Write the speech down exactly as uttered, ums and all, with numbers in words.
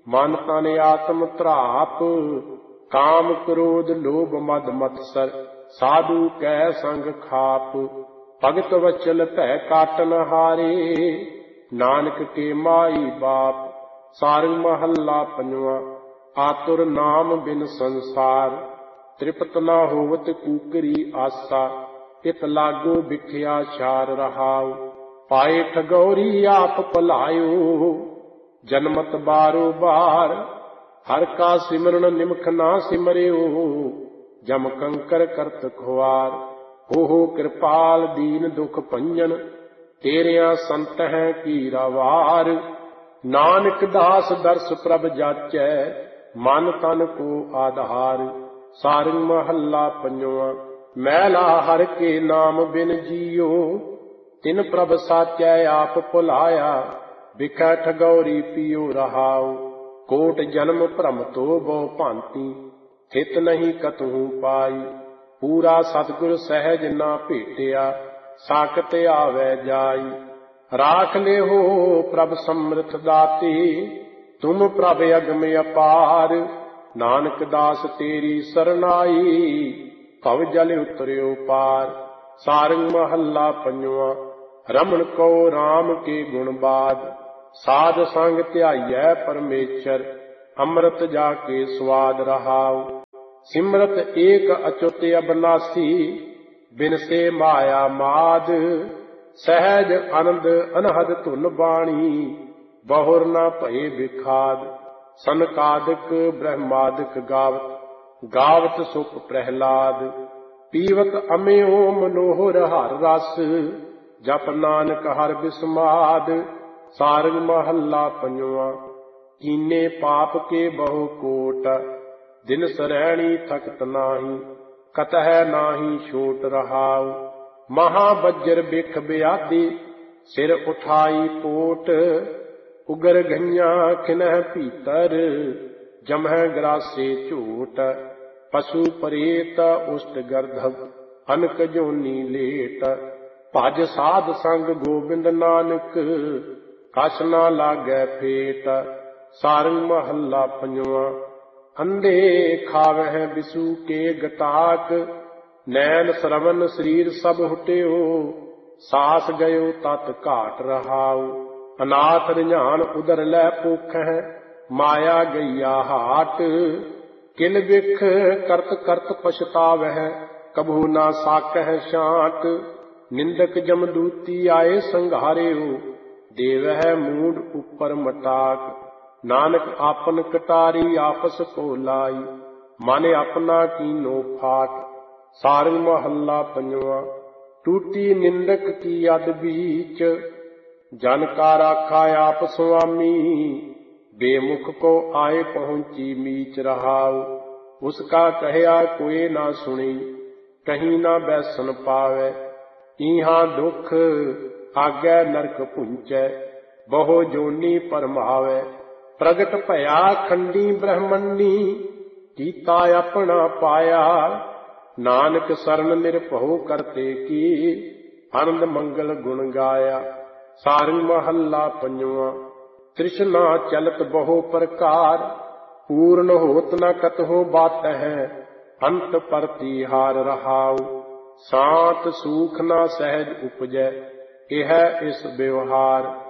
मन तन आत्म त्राप, काम क्रोध लोभ मद मत्सर, साधु कै संग खाप। भगत वचल भै काटन हारे, नानक के माई बाप। सारंग महला पंजवा। आतुर नाम बिन संसार, तृप्त न होवत कूकरी आसा। इत लागो बिख्या चार रहाउ, पाए ठगौरी आप पलायो। जन्मत बारो बार, हर का सिमरन निमख ना सिमरियो। जम कंकर करत खुआर, हो हो कृपाल दीन दुख भंजन। तेरिया संत है कीरा वार, नानक दास दर्श प्रभ जाचै। मन तन को आधार। सारंग महला पंजवा। मैला हर के नाम बिन जियो, तिन प्रभ साचै आप भुलाया। बिखै ठगौरी पियो रहाओ, कोट जन्म भ्रम तो बहु भांति। थित नहीं कतहु पाई, पूरा सतगुर सहज ना भेटिया। साकत आवे जाई, राख ले हो प्रभ समृथ दाते। तुम प्रभ अगम अपार, नानक दास तेरी सरनाई। भव जल उतरियो पार। सारंग महला पंजवा। रमन को राम के गुण बाद, साध संग ध्याइयै परमेश्वर। अमृत जाके स्वाद रहाउ, सिमरत एक अच्युत अबनासी। बिन से माया माद, सहज आनंद अनहद धुन बाणी। बहुर न भये बिखाद, सनकादिक ब्रह्मादिक गावत। गावत सुख प्रहलाद, पीवत अम्यो मनोहर हर रस। जप नानक हर बिस्माद। सारंग महला पंजवा। कीने पाप के बहु कोट, दिन सरैणी थकत नाही। कतह नाही छोट रहाउ, महाबज्र बिख ब्याधि। सिर उठाई पोट, उगर गैया खिनह भीतर। जमह ग्रासे झूठ, पशु परेत उष्ट गर्धव। अनक जोनी लेट, भज साध संग गोबिंद नानक। कछ ना लागै फेट। सारंग महला पंजवा। अंधे खावह बिसु के गटाक, नैन श्रवण शरीर सब हुटियो। सास गयो तत घाट रहाउ, अनाथ रिझान उदर लै पोखह। माया गैया हाट, किल बिख करत करत पछतावह। कभू ना साकह छांट, निंदक जमदूती आए संघारियो। देवह मूड ऊपर मटाक, नानक आपन कटारी आपस को लाई। मन अपना कीनो फाट। सारंग महला पंजवा। टूटी निंदक की अद बीच, जन का राखा आप स्वामी। बेमुख को आए पहुंची मीच रहाउ, उसका कहया कोई ना सुनी। कहीं ना बैसन पावे, इहाँ दुख आगे नरक पुंचै। बहु जोनी परमावे, प्रगट भया खंडी ब्रह्मणी। कीता अपना पाया, नानक शरण निरभउ करते की। आनंद मंगल गुण गाया। सारंग महला पंजवा। तृष्णा चलत बहु प्रकार, पूर्ण होत न कतहु बात है। अंत प्रतिहार रहाउ, सात सूख न सहज उपजै। यह इस व्यवहार।